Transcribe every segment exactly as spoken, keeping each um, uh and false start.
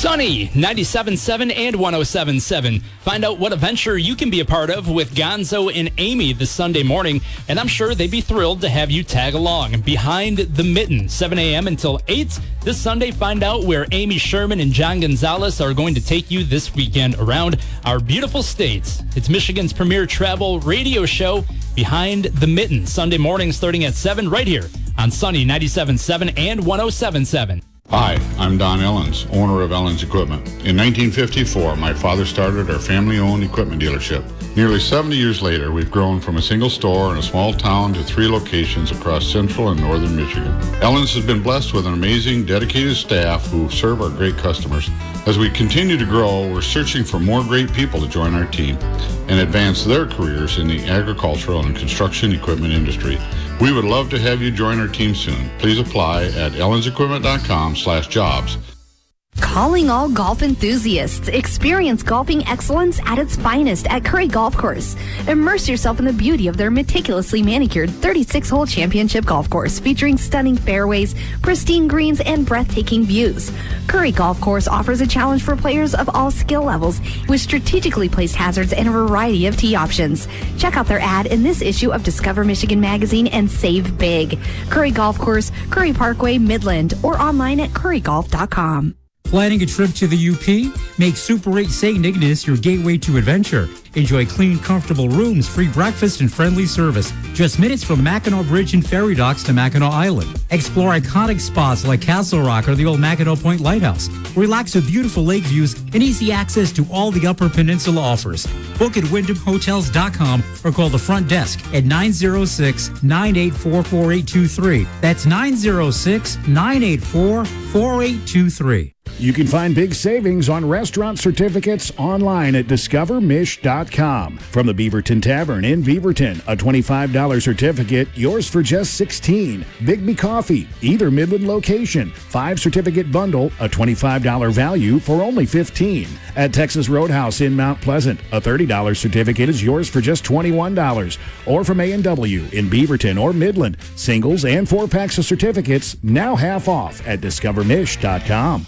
Sunny ninety-seven point seven and one oh seven point seven. Find out what adventure you can be a part of with Gonzo and Amy this Sunday morning, and I'm sure they'd be thrilled to have you tag along. Behind the Mitten, seven a.m. until eight. This Sunday, find out where Amy Sherman and John Gonzalez are going to take you this weekend around our beautiful state. It's Michigan's premier travel radio show, Behind the Mitten, Sunday morning starting at seven right here on Sunny ninety-seven point seven and one oh seven point seven. Hi, I'm Don Ellens, owner of Ellens Equipment. In nineteen fifty-four, my father started our family-owned equipment dealership. Nearly seventy years later, we've grown from a single store in a small town to three locations across central and northern Michigan. Ellens has been blessed with an amazing, dedicated staff who serve our great customers. As we continue to grow, we're searching for more great people to join our team and advance their careers in the agricultural and construction equipment industry. We would love to have you join our team soon. Please apply at ellensequipment.com slash jobs. Calling all golf enthusiasts. Experience golfing excellence at its finest at Curry Golf Course. Immerse yourself in the beauty of their meticulously manicured thirty-six hole championship golf course featuring stunning fairways, pristine greens, and breathtaking views. Curry Golf Course offers a challenge for players of all skill levels with strategically placed hazards and a variety of tee options. Check out their ad in this issue of Discover Michigan Magazine and save big. Curry Golf Course, Curry Parkway, Midland, or online at curry golf dot com. Planning a trip to the U P? Make Super eight Saint Ignace your gateway to adventure. Enjoy clean, comfortable rooms, free breakfast, and friendly service. Just minutes from Mackinac Bridge and ferry docks to Mackinac Island. Explore iconic spots like Castle Rock or the old Mackinac Point Lighthouse. Relax with beautiful lake views and easy access to all the Upper Peninsula offers. Book at wyndham hotels dot com or call the front desk at nine oh six, nine eight four, four eight two three. That's nine oh six, nine eight four, four eight two three. You can find big savings on restaurant certificates online at discover mish dot com. From the Beaverton Tavern in Beaverton, a twenty-five dollars certificate, yours for just sixteen dollars. Bigby Coffee, either Midland location, five certificate bundle, a twenty-five dollars value for only fifteen dollars. At Texas Roadhouse in Mount Pleasant, a thirty dollars certificate is yours for just twenty-one dollars. Or from A and W in Beaverton or Midland, singles and four packs of certificates now half off at discover mish dot com.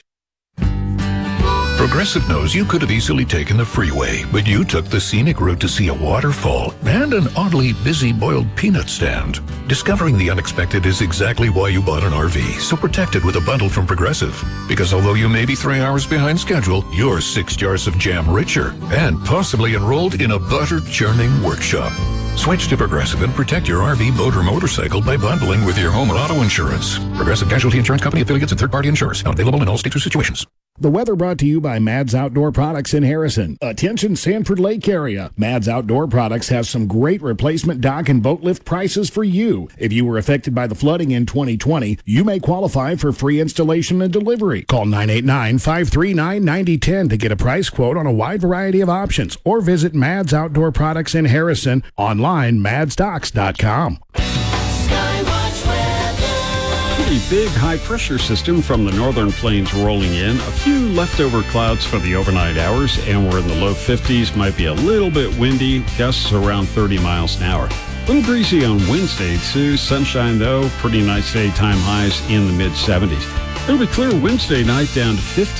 Progressive knows you could have easily taken the freeway, but you took the scenic route to see a waterfall and an oddly busy boiled peanut stand. Discovering the unexpected is exactly why you bought an R V, so protect it with a bundle from Progressive. Because although you may be three hours behind schedule, you're six jars of jam richer and possibly enrolled in a butter-churning workshop. Switch to Progressive and protect your R V, boat, or motorcycle by bundling with your home and auto insurance. Progressive Casualty Insurance Company, affiliates, and third-party insurers. Not available in all states or situations. The weather brought to you by Mads Outdoor Products in Harrison. Attention Sanford Lake area. Mads Outdoor Products has some great replacement dock and boat lift prices for you. If you were affected by the flooding in twenty twenty, you may qualify for free installation and delivery. Call nine eight nine, five three nine, nine oh one oh to get a price quote on a wide variety of options, or visit Mads Outdoor Products in Harrison online, mads docks dot com. Big high-pressure system from the northern plains rolling in. A few leftover clouds for the overnight hours, and we're in the low fifties. Might be a little bit windy. Gusts around thirty miles an hour. A little breezy on Wednesday, too. Sunshine, though. Pretty nice daytime highs in the mid-seventies. It'll be clear Wednesday night down to fifty.